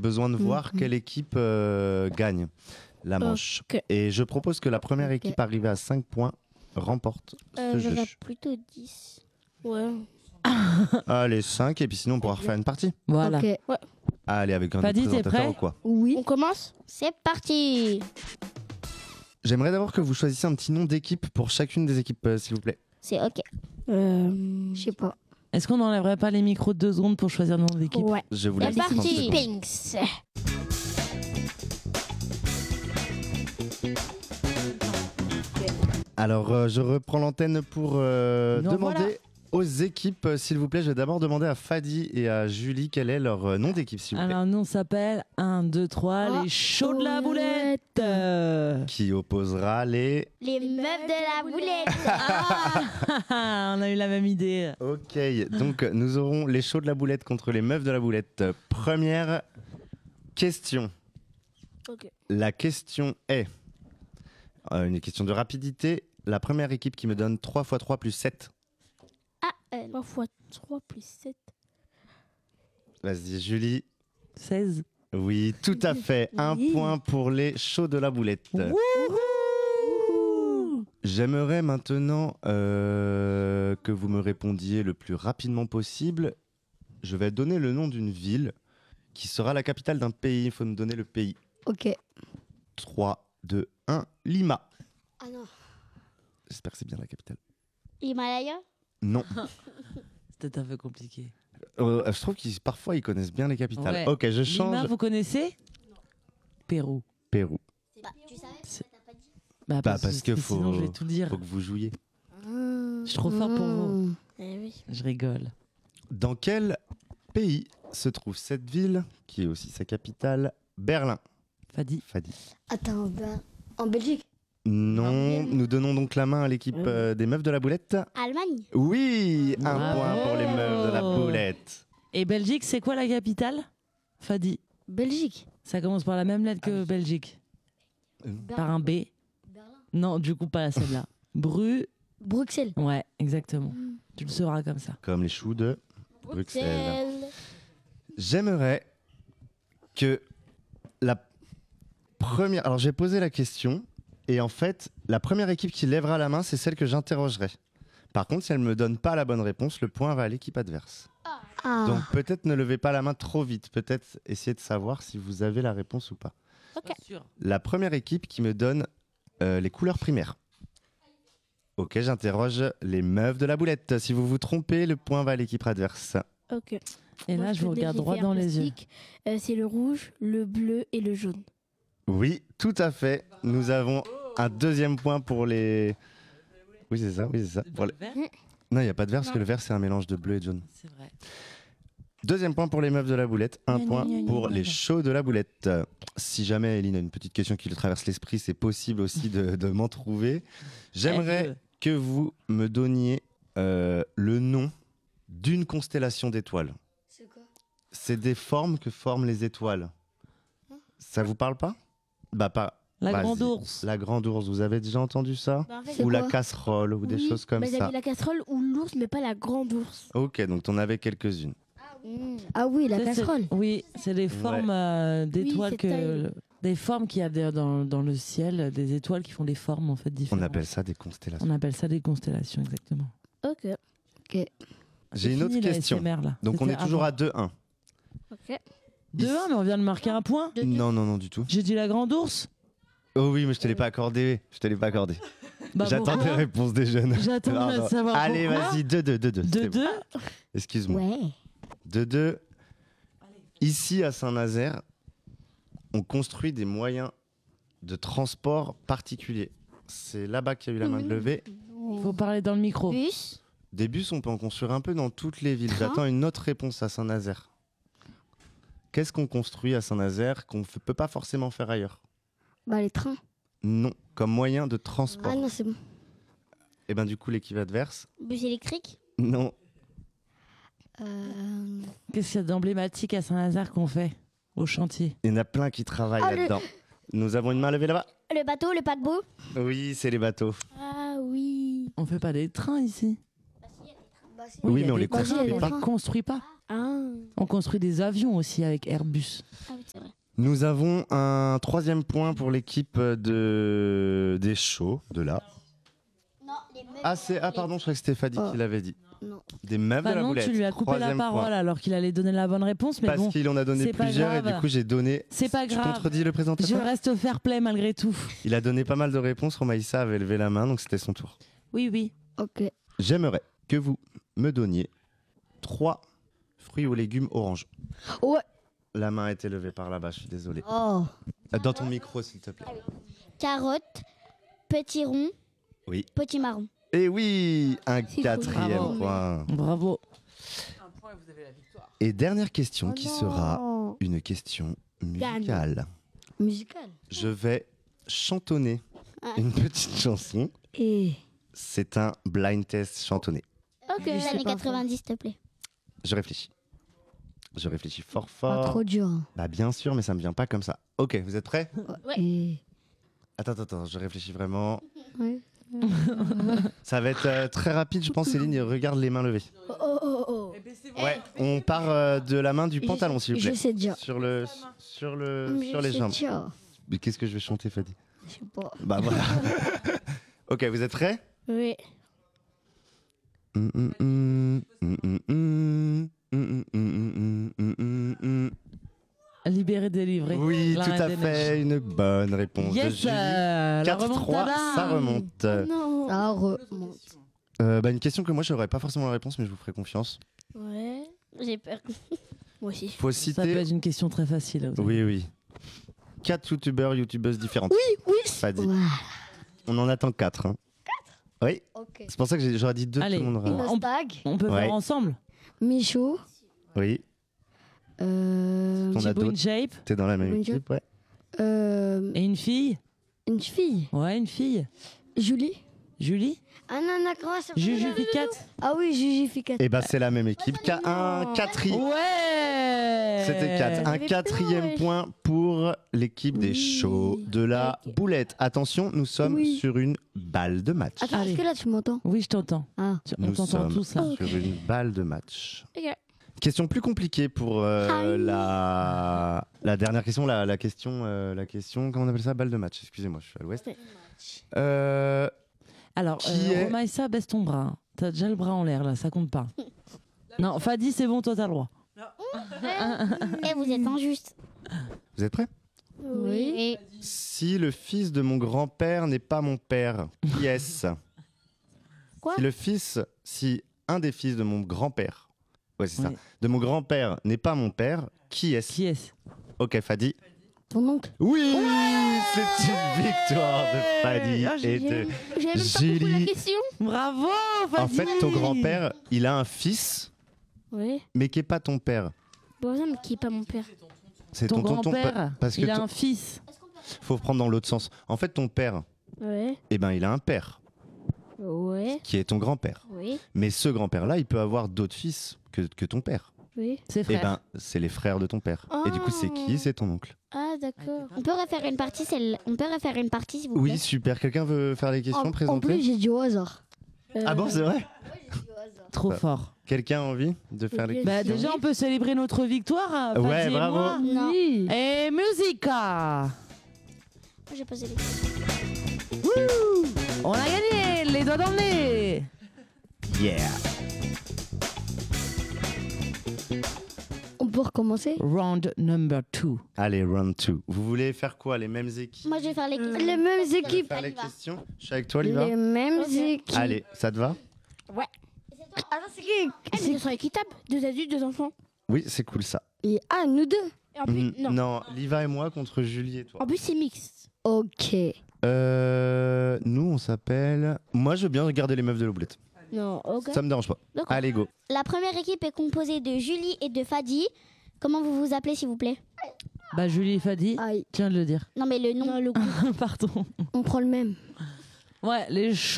besoin de voir quelle équipe gagne la manche. Ok. Et je propose que la première équipe arrivée à 5 points remporte ce jeu. J'aurais plutôt 10. Ouais. Allez, 5, et puis sinon on pourra refaire une partie. Voilà. Ok. Allez, avec un Fadi, autre t'es présentateur prêt ou quoi? Oui. On commence? C'est parti. J'aimerais d'abord que vous choisissiez un petit nom d'équipe pour chacune des équipes, s'il vous plaît. C'est ok. Euh... Je sais pas. Est-ce qu'on n'enlèverait pas les micros de 2 secondes pour choisir le nom d'équipe? Ouais. Je vous C'est laisse 30 parti. secondes. Pinks. Alors, je reprends l'antenne pour demander voilà. aux équipes, s'il vous plaît. Je vais d'abord demander à Fadi et à Julie quel est leur nom d'équipe, s'il vous plaît. Alors, nous, on s'appelle 1, 2, 3, les chauds de la boulette. Qui opposera les... Les meufs de la boulette. On a eu la même idée. Ok, donc nous aurons les chauds de la boulette contre les meufs de la boulette. Première question. Ok. La question est... une question de rapidité. La première équipe qui me donne 3 x 3 plus 7. 3 x 3 plus 7. Vas-y, Julie. 16. Oui, tout à fait. Un Oui. point pour les chauds de la boulette. J'aimerais maintenant que vous me répondiez le plus rapidement possible. Je vais donner le nom d'une ville qui sera la capitale d'un pays. Il faut me donner le pays. Ok. 3, 2, 1. Lima. Ah non. J'espère que c'est bien la capitale. Himalaya. Non. C'était un peu compliqué. Je trouve qu'ils parfois ils connaissent bien les capitales. Ouais. Ok, je change. Lima, vous connaissez? Pérou. Pérou. Bah, tu savais C'est- pourquoi t'as pas dit? Bah, parce que sinon, faut- je vais tout dire. Faut que vous jouiez. Je suis trop fort pour vous. Eh oui. Je rigole. Dans quel pays se trouve cette ville qui est aussi sa capitale? Berlin. Fadi. Fadi. Attends, en Belgique. Non, nous donnons donc la main à l'équipe des meufs de la boulette. Allemagne. Oui, un Bravo. point pour les meufs de la boulette. Et Belgique, c'est quoi la capitale? Fadi. Belgique. Ça commence par la même lettre que Belgique. Par un B. Non, du coup, pas celle-là. Bruxelles. Ouais, exactement. Tu le sauras comme ça. Comme les choux de Bruxelles. J'aimerais que la première... Alors j'ai posé la question et en fait, la première équipe qui lèvera la main, c'est celle que j'interrogerai. Par contre, si elle ne me donne pas la bonne réponse, le point va à l'équipe adverse. Ah. Donc peut-être ne levez pas la main trop vite. Peut-être essayez de savoir si vous avez la réponse ou pas. Ok. Pas sûr. La première équipe qui me donne les couleurs primaires. Ok, j'interroge les meufs de la boulette. Si vous vous trompez, le point va à l'équipe adverse. Ok. Et Moi, là, je vous connais regarde les droit verts dans les yeux. plastiques. C'est le rouge, le bleu et le jaune. Oui, tout à fait. Nous avons un deuxième point pour les... Oui, c'est ça, oui, c'est ça. Pour les- Non, il n'y a pas de vert parce que le vert, c'est un mélange de bleu et de jaune. C'est vrai. Deuxième point pour les meufs de la boulette. Un Gna, point gna, gna, pour gna, les gna. chauds de la boulette. Si jamais Eline a une petite question qui lui traverse l'esprit, c'est possible aussi de m'en trouver. J'aimerais que vous me donniez le nom d'une constellation d'étoiles. C'est quoi? C'est des formes que forment les étoiles. Ça vous parle pas? Bah pas. La Vas-y. grande ours. La grande ours, vous avez déjà entendu ça? Bah, en fait, C'est Ou la quoi? casserole ou des oui, choses comme bah, ça. j'avais la casserole ou l'ours, mais pas la grande ours. Ok, donc t'en avais quelques-unes. Ah oui, la Ça, c'est- casserole. Oui, c'est des formes d'étoiles c'est que taille. des formes qu'il y a dans le ciel, des étoiles qui font des formes en fait On différentes. appelle ça des constellations. On appelle ça des constellations exactement. Ok. J'ai une autre Fini, la question. SMR, là. Donc on C'était est toujours avant. à 2-1. Ok. 2-1, mais on vient de marquer un point. Non, non, non, du tout. J'ai dit la grande ours. Oh oui, mais je te l'ai pas accordé. Je te l'ai pas accordé. Bah, J'attends pourquoi des réponses des jeunes. J'attends de Pardon. savoir Allez, pourquoi. vas-y, 2-2, 2-2. c'est bon. 2-2. Excuse-moi. Ouais. 2-2. Ici, à Saint-Nazaire, on construit des moyens de transport particuliers. C'est là-bas qu'il y a eu la main de levée. Il faut parler dans le micro. Bus. Des bus, on peut en construire un peu dans toutes les villes. Train. J'attends une autre réponse à Saint-Nazaire. Qu'est-ce qu'on construit à Saint-Nazaire qu'on ne peut pas forcément faire ailleurs? Bah, les trains. Non, comme moyen de transport. Ah non, c'est bon. Et ben du coup, l'équipe adverse, Bus électrique. non. Qu'est-ce qu'il y a d'emblématique à Saint-Nazaire qu'on fait au chantier? Il y en a plein qui travaillent Ah, là-dedans. Nous avons une main levée là-bas. Le bateau, le paquebot. Oui, c'est les bateaux. Ah oui. On fait pas des trains ici. Oui, il y a mais on des les trains, construit mais on pas. les construit pas. Ah, On construit des avions aussi avec Airbus. ah oui, c'est vrai. Nous avons un 3e point pour l'équipe des shows de là. Non, les meufs. Ah pardon, je croyais que c'était Fadi qui l'avait dit. Non. Des meufs de Bah la non, boulette. tu lui as coupé la 3e parole point. alors qu'il allait donner la bonne réponse, mais Parce bon, qu'il en a donné c'est pas plusieurs et grave. du coup j'ai donné. c'est pas Tu grave. contredis le Je présentateur. reste fair play malgré tout. Il a donné pas mal de réponses. Romaïssa avait levé la main, donc c'était son tour. Oui, oui. Ok. J'aimerais que vous me donniez 3 fruits ou légumes orange. Ouais. La main a été levée par là-bas, je suis désolé. Oh. Dans ton micro, s'il te plaît. Carotte, petit rond, Oui. petit marron. Et oui, un C'est 4e Bravo. point. Bravo. Et dernière question qui Oh sera non. une question musicale. Musical. Je vais chantonner Ah. une petite chanson. Et. C'est un blind test chantonné. Ok. Les Je sais années pas 90, s'il te plaît. Je réfléchis. Je réfléchis fort Pas fort. trop dur. Bah bien sûr, mais ça me vient pas comme ça. Ok, vous êtes prêts? Ouais. Et. Attends, je réfléchis vraiment. Ouais. Ça va être très rapide, je pense, Céline. Regarde les mains levées. Oh. Ouais, on part de la main du pantalon, s'il vous Je plaît. sais déjà. Sur Mais sur je les sais jambes. déjà. Mais qu'est-ce que je vais chanter, Fadi? Je sais pas. Bah voilà. Ok, vous êtes prêts? Oui. Libéré, délivré. Oui, La tout Reine à des fait, une bonne réponse de Yes, Julie. la 4-3, remontada. ça remonte. Non. Ça remonte. Bah, une question que moi, je n'aurais pas forcément la réponse, mais je vous ferai confiance. Ouais. J'ai peur. Moi aussi. Faut Ça peut citer... être une question très facile. Oui. 4 youtubeuses différentes. Oui. Fadi. Ouais. On en attend 4. Hein. Oui, Ok. c'est pour ça que j'aurais dit 2, tout Allez. le monde aura... Nostag, On peut Ouais. faire ensemble. Michaud, Oui, on a Thibaut d'autres. InShape T'es dans la même Oui, équipe, ouais. et une fille. une fille, Ouais, une fille. Julie. Julie. Ah non, comment ça Juju Ficat. Ah oui, Juju Ficat. Et bah, c'est la même équipe qu'à un quatrième. Ouais. C'était 4. Un avait 4e plein, ouais. point pour l'équipe des shows de la Ok. boulette. Attention, nous sommes Oui. sur une balle de match. Attends, Allez. est-ce que là tu m'entends? Oui, je t'entends. Ah. On Nous t'entend sommes tous là. sur une balle de match. Ok. Question plus compliquée pour la dernière question, la question, comment on appelle ça? Balle de match, excusez-moi, je suis à l'ouest. Ouais. Alors, Qui est- Romaïssa, baisse ton bras. T'as déjà le bras en l'air là, ça compte pas. Non, Fadi, c'est bon, toi t'as le droit. Eh, vous êtes injuste. Vous êtes prêts? Oui. Si le fils de mon grand-père n'est pas mon père, qui est-ce? Quoi? Si un des fils de mon grand-père, ouais c'est ça, Oui. de mon grand-père n'est pas mon père, qui est-ce? Qui est-ce? Ok, Fadi. Ton oncle. Oui, c'est une victoire de Fadi Ah, et de J'avais même pas compris la Julie. question. Bravo, Fadi. En fait, ton grand-père, il a un fils, Ouais. mais qui est pas ton père. Bon, ça, mais qui est pas mon père. C'est Ton tonton. grand-père, Parce que il a un fils. faut prendre dans l'autre sens. En fait, ton père, Ouais. eh ben, il a un père Ouais. qui est ton grand-père. Oui. Mais ce grand-père-là, il peut avoir d'autres fils que ton père. Oui. C'est Eh frère. ben, c'est les frères de ton père. Et du coup, c'est qui? C'est ton oncle. Ah, d'accord. On peut refaire une partie, on peut refaire une partie s'il vous plaît. Oui, super. Quelqu'un veut faire les questions, En présenter? plus, j'ai dit au hasard. Ah bon, c'est vrai? Trop Bah, fort. Quelqu'un a envie de faire les Bien Bah, sûr. déjà, on peut célébrer notre victoire. Ouais, Fadi et bravo. moi. Non. Oui. Et musica. Moi, j'ai posé les questions. On a gagné, les doigts dans le nez. Yeah! On peut recommencer? Round number 2. Allez, round 2. Vous voulez faire quoi? Les mêmes équipes? Moi, je vais faire les mêmes Vous voulez équipes. faire les questions? Je suis avec toi, Liva. Les mêmes Ok. équipes. Allez, ça te va? Attends, c'est qui? Ah, mais ce sera équitable. 2 adultes, 2 enfants. Oui, c'est cool ça. Ah, nous deux. Et en plus, non. Liva et moi contre Julie et toi. En plus, c'est mixte. Ok. Nous, on s'appelle. Moi, je veux bien regarder les meufs de l'oublette. Non, ok. Ça me dérange pas. D'accord. Allez, go. La première équipe est composée de Julie et de Fadi. Comment vous vous appelez, s'il vous plaît? Bah, Julie et Fadi, Aïe. tu viens de le dire. Non, mais le nom. Non, le coup. Pardon. On prend le même. Ouais, les chauds.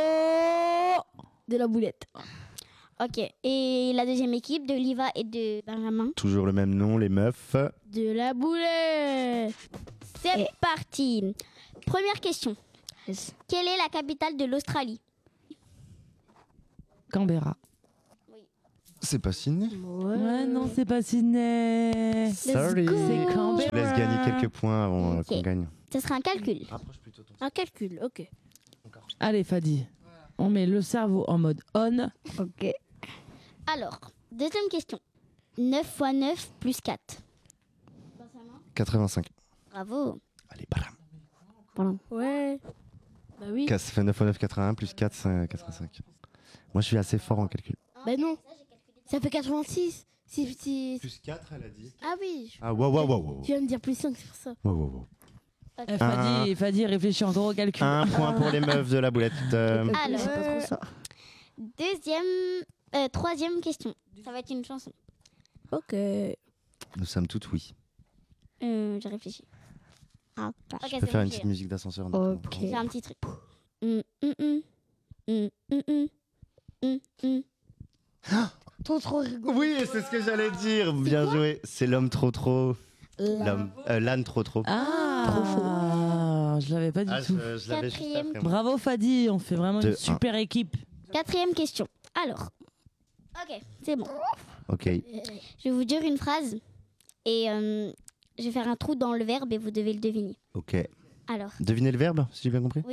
De la boulette. Ok. Et la deuxième équipe de Liva et de Benjamin. Toujours le même nom, les meufs. De la boulette. C'est parti. Première question. Yes. Quelle est la capitale de l'Australie? Canberra. C'est pas Sydney. Ouais, non, c'est pas Sydney. Sorry. C'est Canberra. Je laisse gagner quelques points avant Ok. qu'on gagne. Ce sera un calcul. Rapproche plutôt ton Un calcul, ok. Allez, Fadi. On met le cerveau en mode on. Ok. Alors, deuxième question. 9 x 9 plus 4. 85. Bravo. Allez, bam. Ouais. Bah oui. Ça fait 9 x 9, 81, plus 4, c'est 85. Moi, je suis assez fort en calcul. Bah non. Ça fait 86. Plus 4, elle a dit. Ah oui. Ah, wow. Tu viens de dire plus 5, c'est pour ça. Wow. Fadi réfléchit encore au calcul. Un point pour les meufs de la boulette. Alors, C'est pas trop ça. troisième question. Ça va être une chanson. Ok. Nous sommes toutes oui. J'ai réfléchi. Ah, Ok, Je c'est peux faire bon, une j'ai- petite musique d'ascenseur. Ok. j'ai un petit truc. Hum, hum, hum. Hum, hum, hum. Hum, hum. Trop rigolo. Oui, c'est ce que j'allais dire. Bien joué. C'est l'homme trop. L'âne trop. Ah, je l'avais pas du tout. Je l'avais juste Quatrième. après. Bravo Fadi, on fait vraiment une 2-1. super équipe. Quatrième question. Alors. Ok, c'est bon. Ok. Je vais vous dire une phrase et je vais faire un trou dans le verbe et vous devez le deviner. Ok. Alors, Devinez le verbe, si j'ai bien compris.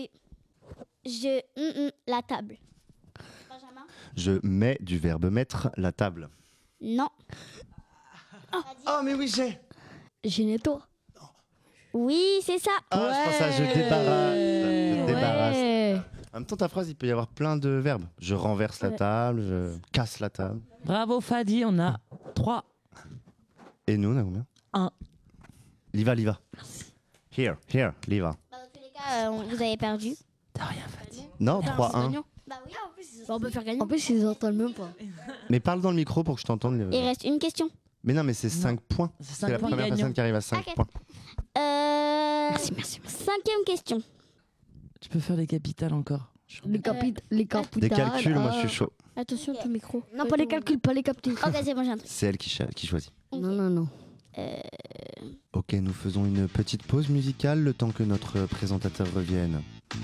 la table. Benjamin? Je mets du verbe mettre la table. Non. Oh, mais oui, j'ai. Généto. Oui, c'est ça. Ah, je pense à je débarrasse. Je débarrasse. Ouais. En même temps, ta phrase, il peut y avoir plein de verbes. Je renverse la table, je casse la table. Bravo Fadi, on a 3. Et nous, on a combien 1. Liva. Here, Liva. Dans tous les cas, vous avez perdu. T'as rien Fadi. Non, 3-1. Bah oui. Bah, on peut faire gagner. En plus, ils entendent même pas. Mais parle dans le micro pour que je t'entende. Il reste une question. Mais non, mais c'est 5 points. C'est C'est la 5 points première gagnants. personne qui arrive à 5 Ok. points. Merci. Cinquième question. Tu peux faire les capitales encore. Les capitales. Des calculs, moi, je suis chaud. Attention, ton micro. Non, pas les calculs, pas les captures. Ok, c'est bon, j'ai un truc. C'est elle qui choisit. Non. Ok, nous faisons une petite pause musicale le temps que notre présentateur revienne.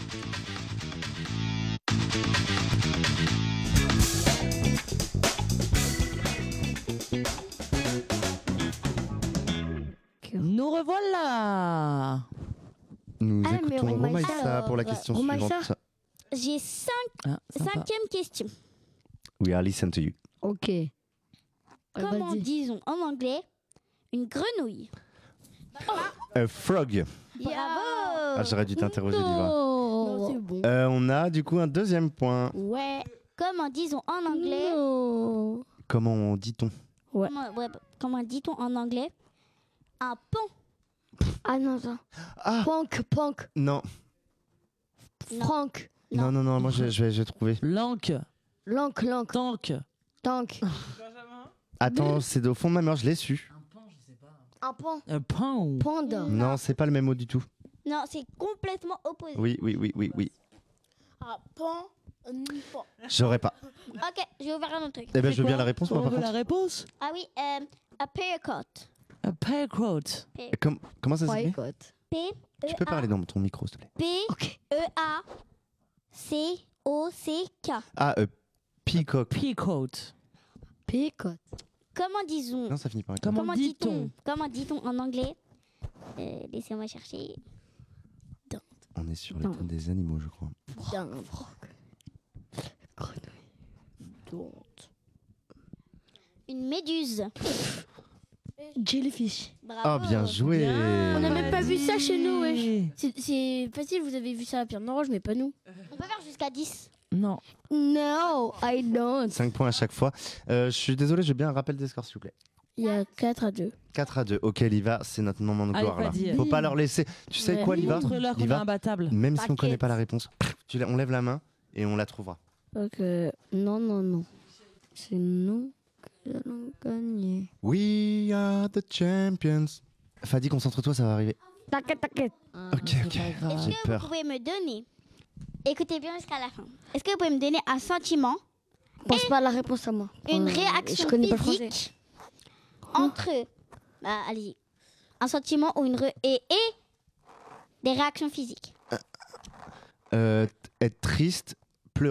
Nous revoilà. Nous Ah, mais écoutons Romaïssa, Romaïssa pour la question Romaïssa. suivante. J'ai Ah, sympa. cinquième question. We are listen to you. Ok. Comment Vas-y. disons en anglais une grenouille? A frog. Bravo. Ah, j'aurais dû t'interroger, Liva. Non, c'est bon. On a du coup un deuxième point. Ouais. Comment disons en anglais? Non. Comment dit-on Comment dit-on en anglais un pont? Ah non, ça. Ah Punk. non. Franck. Non, moi j'ai trouvé. Lank. Lank. Tank. Tank. Attends, c'est au fond de ma mémoire, je l'ai su. Un pan. Un pont. Panda. Non, c'est pas le même mot du tout. Non, c'est complètement opposé. Oui. Un pan. J'aurais pas. Ok, je vais ouvrir un autre truc. Eh ben, C'est je veux bien quoi la réponse, moi, On par veut la contre. réponse. Ah oui, a peacoat. Un peacoat. Comment ça Ouais, s'écrit écoute. Tu peux parler dans ton micro, s'il te plaît. P-E-A-C-O-C-K. Ah, peacock. Peacoat. Picote. Comment disons Non, ça finit par un Comment dit-on Comment dit-on en anglais Laissez-moi chercher. On est sur le thème des animaux, je crois. Une méduse. Jellyfish. Bravo. Ah, bien joué. On n'a même pas vu ça chez nous, ouais. wesh. C'est facile, vous avez vu ça à la Pierre Noroge, mais pas nous. On peut faire jusqu'à 10. Non. No, I don't. 5 points à chaque fois. Je suis désolé, je veux bien un rappel des scores, s'il vous plaît. Il y a 4-2. 4-2. Ok, Liva, c'est notre moment de Allez, gloire là. vas-y. Faut pas leur laisser. Tu sais Ouais. quoi, Liva Montre-leur qu'on est Liva, imbattable. même si on T'inquiète. connaît pas la réponse, on lève la main et on la trouvera. Donc, Non. C'est nous qui allons gagner. We are the champions. Fadi, concentre-toi, ça va arriver. T'inquiète. Ok. C'est pas J'ai grave. Est-ce que vous peur. pouvez me donner, écoutez bien jusqu'à la fin, est-ce que vous pouvez me donner un sentiment, Pense pas à la réponse à moi. une Je réaction connais pas le français. physique entre, allez-y, un sentiment ou et des réactions physiques? Être triste, pleurer.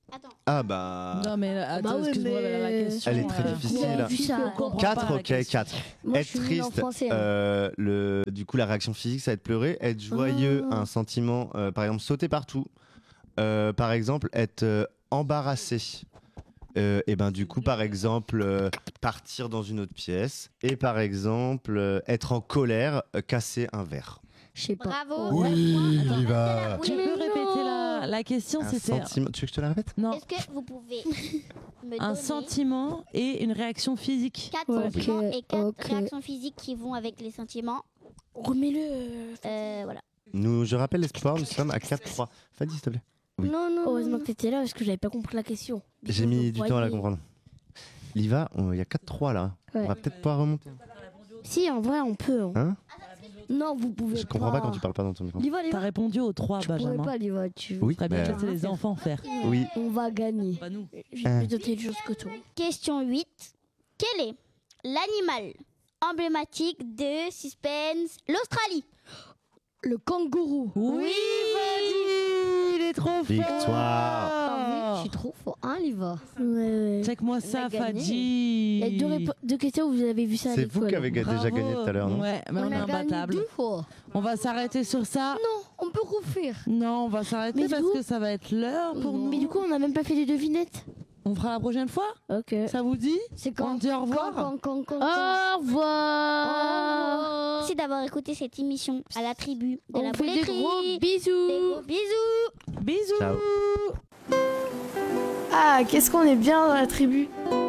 Attends. Ah bah. Non, mais attends, ouais, excuse-moi, mais- la question. Elle est très difficile. Vu ça. 4, ok, 4. Moi, Être je suis nulle en triste, français, hein. du coup la réaction physique ça va être pleurer. Être joyeux, un sentiment, par exemple sauter partout. Par exemple être embarrassé. Et ben du coup par exemple partir dans une autre pièce. Et par exemple être en colère, casser un verre. Je sais pas. Bravo. il va. Tu peux répéter la question, Un c'était sentiment. Tu veux que je te la répète? non, Est-ce que vous pouvez me un donner sentiment et une réaction physique. 4 Ouais, sentiments ok, et 4 ok. réactions physiques qui vont avec les sentiments? Remets-le. Voilà. Je rappelle l'espoir, nous sommes à 4-3. Fadi s'il te plaît. Oui. Non. Heureusement que t'étais là parce que j'avais pas compris la question. J'ai mis du temps à la comprendre. Liva, il y a 4-3 là. Ouais. On va peut-être pas remonter. Si, en vrai, on peut. Hein? Non, vous pouvez pas. Je comprends pas quand tu parles pas dans ton micro. Liva, T'as répondu aux 3, tu pourrais Benjamin. pas, Liva. Tu... Oui, Très bien, mais- laissez les enfants faire. oui. On va gagner. Pas nous. J'ai plus d'intelligence que toi. Question 8. Quel est l'animal emblématique de Suspense l'Australie? Le kangourou. Oui, Fadi, il est trop fort. Victoire. Je suis trop fort, hein, Liva. Ouais. Check-moi ça, a gagné. Fadi. Il y a deux questions où vous avez vu ça à C'est l'école. vous qui avez déjà gagné tout à l'heure, non? Ouais, mais on est a gagné imbattable. 2 fois. On va s'arrêter sur ça. Non, on peut refaire. Non, on va s'arrêter Mais parce du coup- que ça va être l'heure pour nous. Mais du coup, on n'a même pas fait des devinettes. On fera la prochaine fois. Ok. Ça vous dit? C'est On dit au revoir. Au revoir. Merci d'avoir écouté cette émission à la tribu de la On fait des bouletterie. gros Des bisous. gros bisous. Bisous. Ciao. Ah, qu'est-ce qu'on est bien dans la tribu.